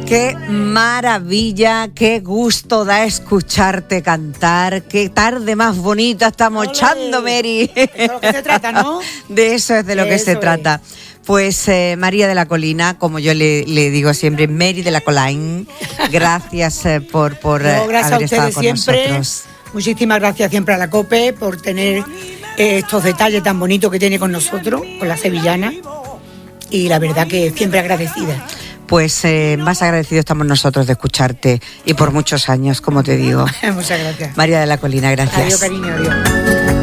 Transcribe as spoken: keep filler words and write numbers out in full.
Qué maravilla, qué gusto da escucharte cantar, qué tarde más bonita estamos echando, Mary. De lo que se trata, ¿no? De eso es de lo que Eso se trata. Pues eh, María de la Colina, como yo le, le digo siempre, Mary de la Colina, gracias eh, por, por no, gracias haber a estado ustedes con siempre. nosotros. Muchísimas gracias siempre a la COPE por tener eh, estos detalles tan bonitos que tiene con nosotros, con la sevillana. Y la verdad que siempre agradecida. Pues eh, más agradecidos estamos nosotros de escucharte y por muchos años, como te digo. Muchas gracias. María de la Colina, gracias. Adiós, cariño, adiós.